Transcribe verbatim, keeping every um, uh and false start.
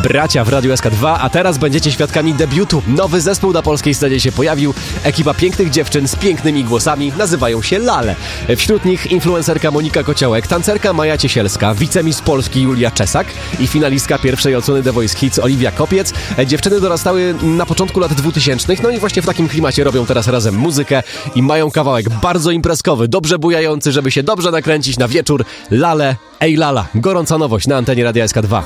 Bracia w Radiu S K dwa, a teraz będziecie świadkami debiutu. Nowy zespół na polskiej scenie się pojawił. Ekipa pięknych dziewczyn z pięknymi głosami, nazywają się Lale. Wśród nich influencerka Monika Kociołek, tancerka Maja Ciesielska, wicemistrz Polski Julia Czesak i finalistka pierwszej odsłony The Voice Kids Oliwia Kopiec. Dziewczyny dorastały na początku lat dwutysięcznych, no i właśnie w takim klimacie robią teraz razem muzykę i mają kawałek bardzo imprezkowy, dobrze bujający, żeby się dobrze nakręcić na wieczór. Lale, ej Lala, gorąca nowość na antenie Radia S K dwa.